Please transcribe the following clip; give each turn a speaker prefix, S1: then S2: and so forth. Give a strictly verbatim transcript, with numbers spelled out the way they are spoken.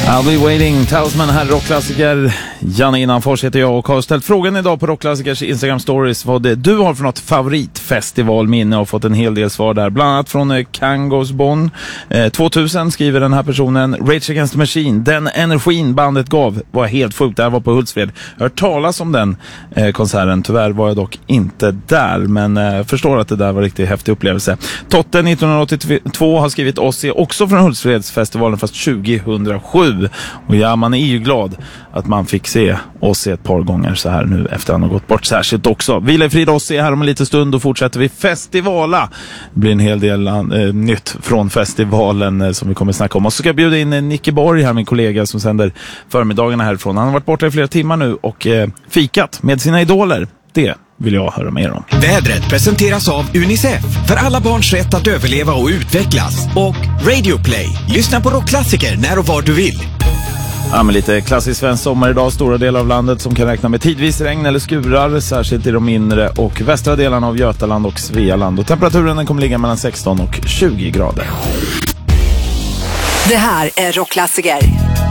S1: I'll be waiting, Talisman här, rockklassiker. Janne Innanfors heter jag och har ställt frågan idag på Rockklassikers Instagram stories vad det du har för något favoritfestivalminne och fått en hel del svar där. Bland annat från eh, Kangos Bonn. Eh, tvåtusen skriver den här personen: Rage Against the Machine, den energin bandet gav var helt sjukt. Det här var på Hultsfred. Jag har hört talas om den eh, konserten. Tyvärr var jag dock inte där, men eh, förstår att det där var en riktigt häftig upplevelse. Totte nittonhundraåttiotvå har skrivit Ozzy också från Hultsfredsfestivalen fast tjugohundrasju. Och ja, man är ju glad att man fick se Ozzy ett par gånger så här nu efter han har gått bort, särskilt också. Vila i frid Ozzy här om en liten stund, och fortsätter vi festivala. Det blir en hel del äh, nytt från festivalen äh, som vi kommer snacka om. Och så ska jag bjuda in äh, Nicke Borg här, min kollega som sänder förmiddagarna härifrån. Han har varit borta i flera timmar nu och äh, fikat med sina idoler. Det vill jag höra mer om.
S2: Vädret presenteras av Unicef, för alla barns rätt att överleva och utvecklas. Och Radio Play, lyssna på rockklassiker när och var du vill.
S1: Ja, men lite klassisk svensk sommar idag. Stora delar av landet som kan räkna med tidvis regn eller skurar, särskilt i de inre och västra delarna av Götaland och Svealand. Och temperaturen den kommer ligga mellan sexton och tjugo grader.
S3: Det här är Rockklassiker.